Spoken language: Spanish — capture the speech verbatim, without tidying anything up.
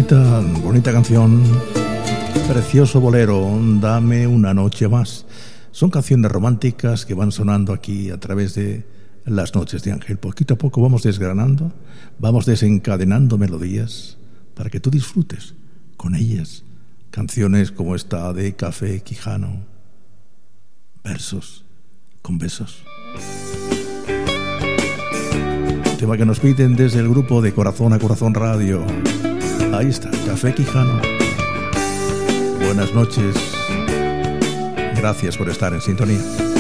Bonita, bonita canción, precioso bolero, Dame una noche más. Son canciones románticas que van sonando aquí a través de las noches de Ángel. Poquito a poco vamos desgranando, vamos desencadenando melodías para que tú disfrutes con ellas. Canciones como esta de Café Quijano, versos con besos. Tema que nos piden desde el grupo de Corazón a Corazón Radio. Ahí está, Café Quijano. Buenas noches. Gracias por estar en sintonía.